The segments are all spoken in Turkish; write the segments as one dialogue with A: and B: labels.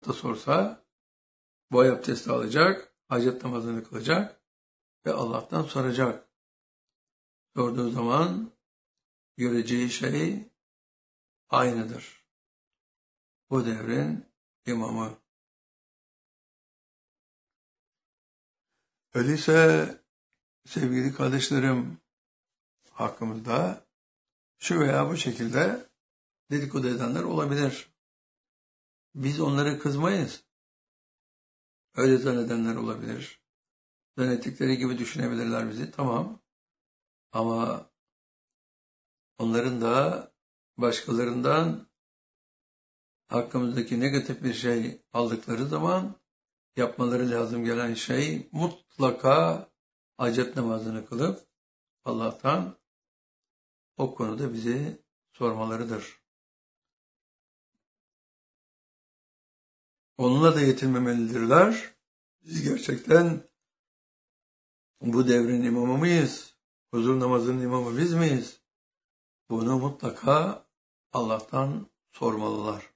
A: da sorsa boy abdesti alacak, hacet namazını kılacak ve Allah'tan soracak. Sorduğu zaman göreceği şey aynıdır. Bu devrin imamı. Öyleyse sevgili kardeşlerim, hakkımızda şu veya bu şekilde dedikodu edenler olabilir. Biz onlara kızmayız. Öyle zannedenler olabilir. Zannettikleri gibi düşünebilirler bizi. Tamam. Ama onların da başkalarından hakkımızdaki negatif bir şey aldıkları zaman yapmaları lazım gelen şey mutlaka hacet namazını kılıp Allah'tan o konuda bizi sormalarıdır. Onunla da yetinmemelidirler. Biz gerçekten bu devrin imamı mıyız? Huzur namazının imamı biz miyiz? Bunu mutlaka Allah'tan sormalılar.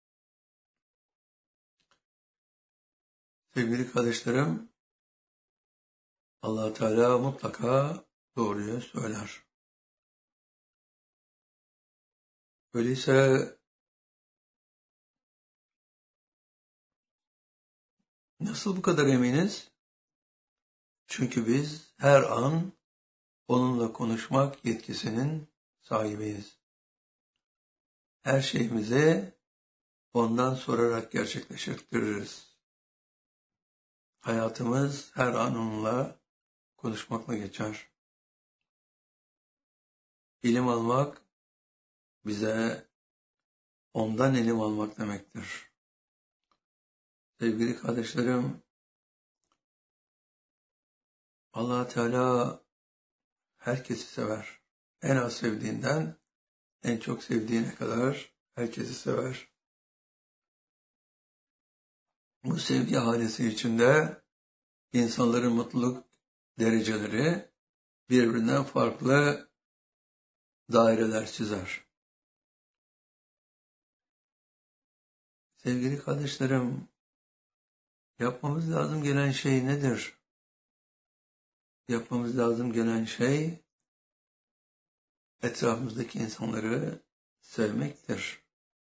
A: Sevgili kardeşlerim, Allah Teala mutlaka doğruyu söyler. Öyleyse nasıl bu kadar eminiz? Çünkü biz her an onunla konuşmak yetkisinin sahibiyiz. Her şeyimizi ondan sorarak gerçekleştiririz. Hayatımız her an onunla konuşmakla geçer. İlim almak bize ondan ilim almak demektir. Sevgili kardeşlerim, Allah Teala herkesi sever. En az sevdiğinden en çok sevdiğine kadar herkesi sever. Bu sevgi halesi içinde insanların mutluluk dereceleri birbirinden farklı daireler çizer. Sevgili kardeşlerim, yapmamız lazım gelen şey nedir? Yapmamız lazım gelen şey etrafımızdaki insanları sevmektir.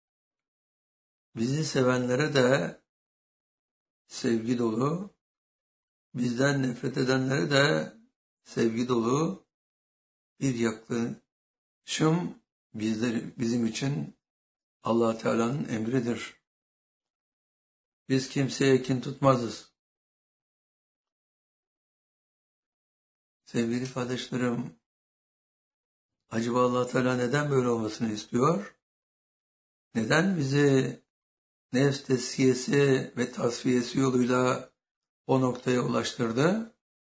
A: Bizi sevenlere de sevgi dolu, bizden nefret edenlere de sevgi dolu bir yaklaşım bizim için Allah Teala'nın emridir. Biz kimseye kin tutmazız. Sevgili kardeşlerim, acaba Allah Teala neden böyle olmasını istiyor? Neden bizi nefs tezkiyesi ve tasfiyesi yoluyla o noktaya ulaştırdı?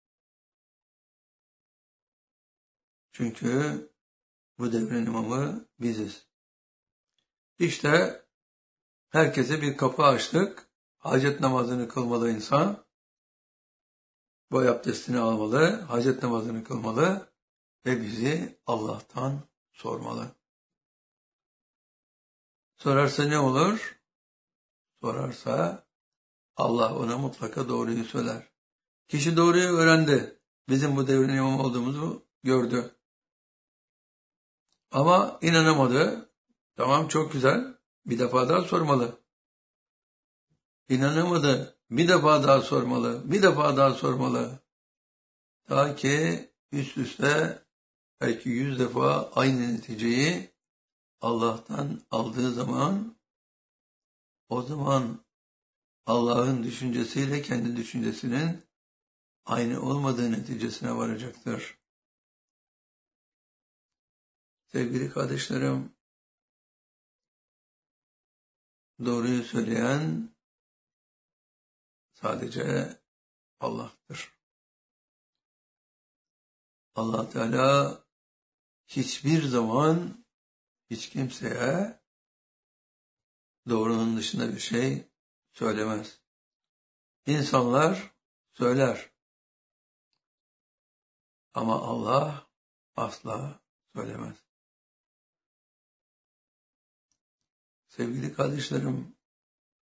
A: Çünkü bu devrin imamı biziz. İşte herkese bir kapı açtık. Hacet namazını kılmalı insan. Boy abdestini almalı, hacet namazını kılmalı ve bizi Allah'tan sormalı. Sorarsa ne olur? Sorarsa Allah ona mutlaka doğruyu söyler. Kişi doğruyu öğrendi. Bizim bu devrin imam olduğumuzu gördü. Ama inanamadı. Tamam, çok güzel. Bir defa daha sormalı. İnanamadı. Bir defa daha sormalı. Bir defa daha sormalı. Ta ki üst üste belki 100 defa aynı neticeyi Allah'tan aldığı zaman, o zaman Allah'ın düşüncesiyle kendi düşüncesinin aynı olmadığı neticesine varacaktır. Sevgili kardeşlerim, doğruyu söyleyen sadece Allah'tır. Allah Teala hiçbir zaman hiç kimseye doğrunun dışında bir şey söylemez. İnsanlar söyler. Ama Allah asla söylemez. Sevgili kardeşlerim,